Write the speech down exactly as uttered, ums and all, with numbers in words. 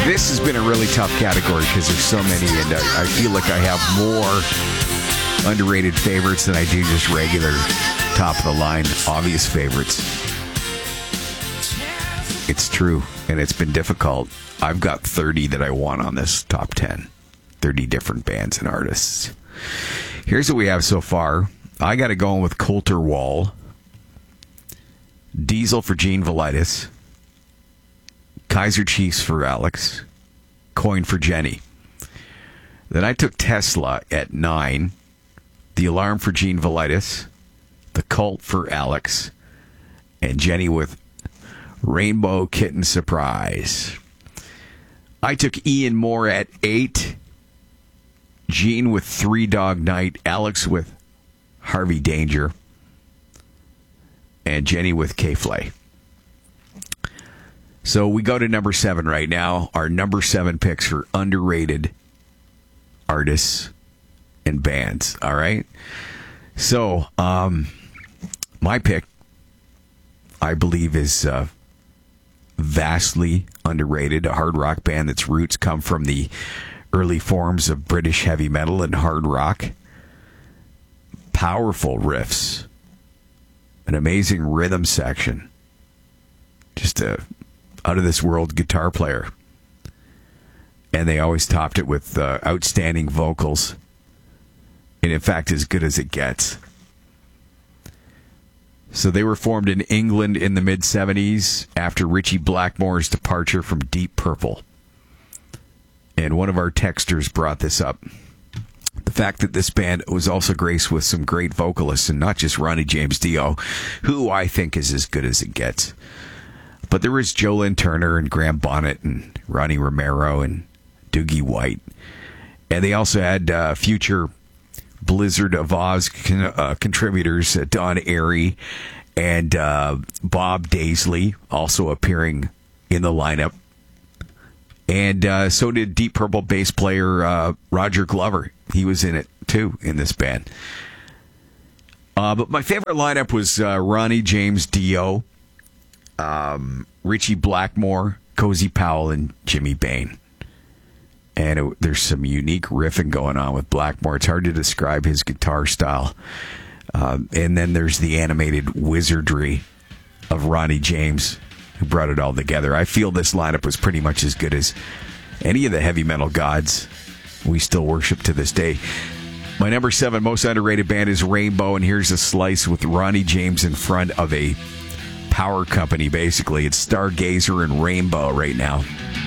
This has been a really tough category because there's so many, and I, I feel like I have more underrated favorites than I do just regular top of the line obvious favorites. It's true, and it's been difficult. I've got thirty that I want on this top ten. thirty different bands and artists. Here's what we have so far. I got to go in with Colter Wall, Diesel for Gene Velitis, Kaiser Chiefs for Alex, Coin for Jenny. Then I took Tesla at nine, The Alarm for Gene Velitis, The Cult for Alex, and Jenny with Rainbow Kitten Surprise. I took Ian Moore at eight, Gene with Three Dog Night, Alex with Harvey Danger, and Jenny with K-Flay. So we go to number seven right now. Our number seven picks for underrated artists and bands. All right. So um, my pick, I believe, is uh, vastly underrated. A hard rock band that's roots come from the early forms of British heavy metal and hard rock. Powerful riffs, an amazing rhythm section, just a out-of-this-world guitar player. And they always topped it with uh, outstanding vocals. And, in fact, as good as it gets. So they were formed in England in the mid-seventies after Ritchie Blackmore's departure from Deep Purple. And one of our texters brought this up. The fact that this band was also graced with some great vocalists, and not just Ronnie James Dio, who I think is as good as it gets. But there was Joe Lynn Turner and Graham Bonnet and Ronnie Romero and Doogie White. And they also had uh, future Blizzard of Oz con- uh, contributors, uh, Don Airey and uh, Bob Daisley, also appearing in the lineup. And uh, so did Deep Purple bass player uh, Roger Glover. He was in it, too, in this band. Uh, but my favorite lineup was uh, Ronnie James Dio, Um, Ritchie Blackmore, Cozy Powell, and Jimmy Bain. And it, there's some unique riffing going on with Blackmore. It's hard to describe his guitar style. Um, and then there's the animated wizardry of Ronnie James, who brought it all together. I feel this lineup was pretty much as good as any of the heavy metal gods we still worship to this day. My number seven most underrated band is Rainbow, and here's a slice with Ronnie James in front of a power company, basically. It's Stargazer and Rainbow right now.